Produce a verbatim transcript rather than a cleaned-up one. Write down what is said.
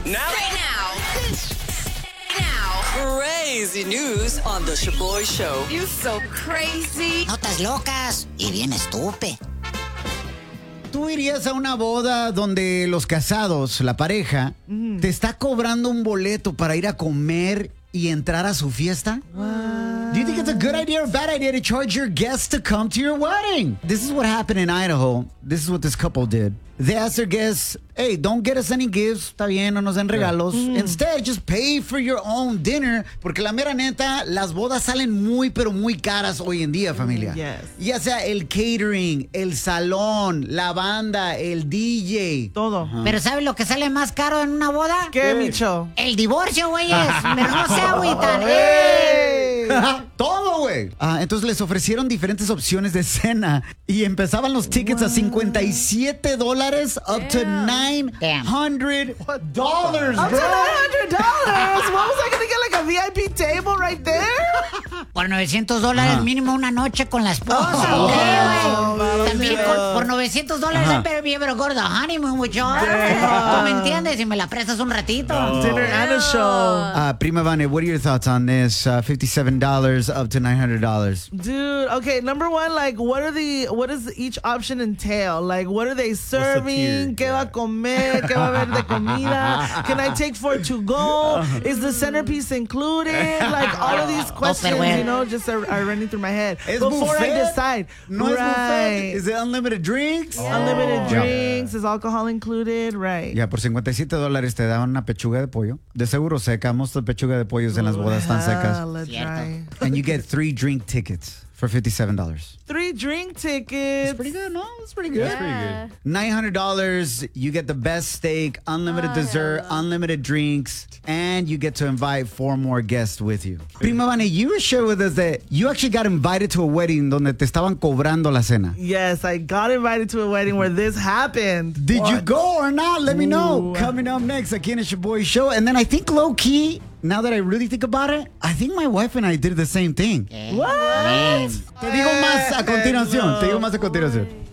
Now. Right now. Now. Crazy news on the Shaboy Show. You so crazy. Notas locas y bien estúpido. ¿Tú irías a una boda donde los casados, la pareja, mm. te está cobrando un boleto para ir a comer y entrar a su fiesta? What? Do you think it's a good idea or bad idea to charge your guests to come to your wedding? This is what happened in Idaho. This is what this couple did. They asked their guests, hey, don't get us any gifts. Está bien, no nos den regalos. Mm. Instead, just pay for your own dinner. Porque la mera neta, las bodas salen muy, pero muy caras hoy en día, familia. Yes. Ya sea el catering, el salón, la banda, el D J. Todo. Uh-huh. Pero ¿sabes lo que sale más caro en una boda? ¿Qué, Micho? El divorcio, güeyes. Pero no se agüitan. ¡Ey! Todo, güey. Ah, entonces les ofrecieron diferentes opciones de cena y empezaban los tickets wow. a cincuenta y siete dólares up to nine hundred dollars, bro. Up to nine hundred dollars. What was I going to get, like a V I P table right there? Por novecientos dólares uh-huh. mínimo una noche con la esposa. Oh, wow. Wow. También con, por novecientos dólares uh-huh. pero bien, pero gordo, honeymoon with you. ¿Tú me entiendes? Si me la prestas un ratito. No. Dinner and a show. Uh, Prima Vane, what are your thoughts on this? Uh, fifty-seven dollars up to nine hundred dollars. Dude, okay, number one, like, what are the, what does each option entail? Like, what are they serving? ¿Qué va a comer? ¿Qué va a haber de comida? Can I take four to go? Is the centerpiece included? Like, all of these questions, you know, just are, are running through my head. Es Before buffet? I decide. No right. es buffet. Is it unlimited drinks? Oh. Unlimited drinks. Is alcohol included? Right. Ya, por cincuenta y siete dólares te daban una pechuga de pollo. De seguro seca. Most of the pechuga de pollos en las bodas están secas. And you get three drink tickets for fifty-seven dollars. Three drink tickets. That's pretty good, no? That's pretty good. Yeah. That's pretty good. nine hundred dollars, you get the best steak, unlimited oh, dessert, yeah. unlimited drinks, and you get to invite four more guests with you. Prima Vane, you were sharing with us that you actually got invited to a wedding donde te estaban cobrando la cena. Yes, I got invited to a wedding where this happened. Did what? you go or not? Let me know. Ooh. Coming up next, aquí en It's Your Boy Show. And then I think low-key, now that I really think about it, I think my wife and I did the same thing. What? Te digo más a continuación. Te digo más a continuación.